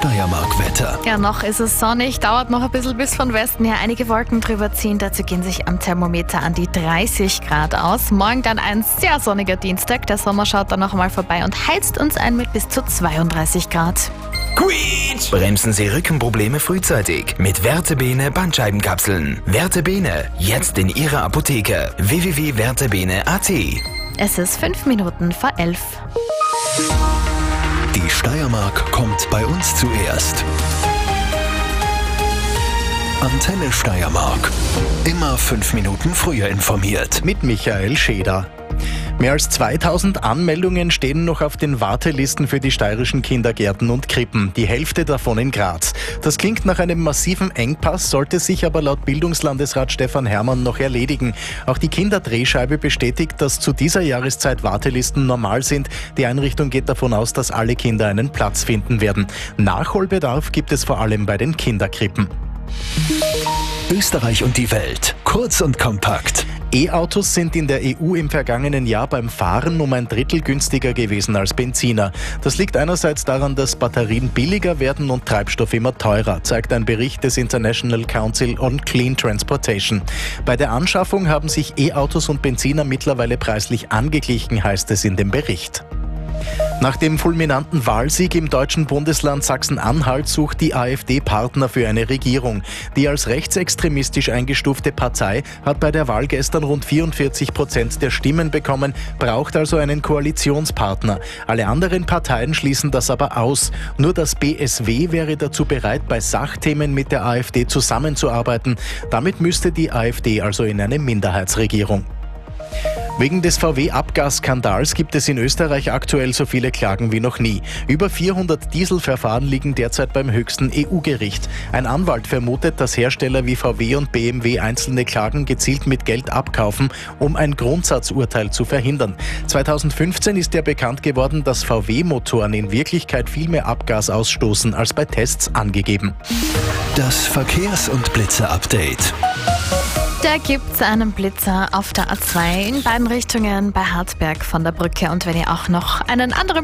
Steiermark-Wetter. Ja, noch ist es sonnig, dauert noch ein bisschen, bis von Westen her einige Wolken drüber ziehen. Dazu gehen sich am Thermometer an die 30 Grad aus. Morgen dann ein sehr sonniger Dienstag. Der Sommer schaut dann noch mal vorbei und heizt uns ein mit bis zu 32 Grad. Quietsch! Bremsen Sie Rückenprobleme frühzeitig mit Vertebene Bandscheibenkapseln. Vertebene, jetzt in Ihrer Apotheke. www.vertebene.at. Es ist 5 Minuten vor 11. Die Steiermark kommt bei uns zuerst. Antenne Steiermark. Immer 5 Minuten früher informiert. Mit Michael Scheder. Mehr als 2000 Anmeldungen stehen noch auf den Wartelisten für die steirischen Kindergärten und Krippen, die Hälfte davon in Graz. Das klingt nach einem massiven Engpass, sollte sich aber laut Bildungslandesrat Stefan Herrmann noch erledigen. Auch die Kinderdrehscheibe bestätigt, dass zu dieser Jahreszeit Wartelisten normal sind. Die Einrichtung geht davon aus, dass alle Kinder einen Platz finden werden. Nachholbedarf gibt es vor allem bei den Kinderkrippen. Österreich und die Welt. Kurz und kompakt. E-Autos sind in der EU im vergangenen Jahr beim Fahren um 1/3 günstiger gewesen als Benziner. Das liegt einerseits daran, dass Batterien billiger werden und Treibstoff immer teurer, zeigt ein Bericht des International Council on Clean Transportation. Bei der Anschaffung haben sich E-Autos und Benziner mittlerweile preislich angeglichen, heißt es in dem Bericht. Nach dem fulminanten Wahlsieg im deutschen Bundesland Sachsen-Anhalt sucht die AfD Partner für eine Regierung. Die als rechtsextremistisch eingestufte Partei hat bei der Wahl gestern rund 44% der Stimmen bekommen, braucht also einen Koalitionspartner. Alle anderen Parteien schließen das aber aus. Nur das BSW wäre dazu bereit, bei Sachthemen mit der AfD zusammenzuarbeiten. Damit müsste die AfD also in eine Minderheitsregierung. Wegen des VW-Abgasskandals gibt es in Österreich aktuell so viele Klagen wie noch nie. Über 400 Dieselverfahren liegen derzeit beim höchsten EU-Gericht. Ein Anwalt vermutet, dass Hersteller wie VW und BMW einzelne Klagen gezielt mit Geld abkaufen, um ein Grundsatzurteil zu verhindern. 2015 ist ja bekannt geworden, dass VW-Motoren in Wirklichkeit viel mehr Abgas ausstoßen als bei Tests angegeben. Das Verkehrs- und Blitzer-Update. Da gibt's einen Blitzer auf der A2 in beiden Richtungen bei Hartberg von der Brücke. Und wenn ihr auch noch einen anderen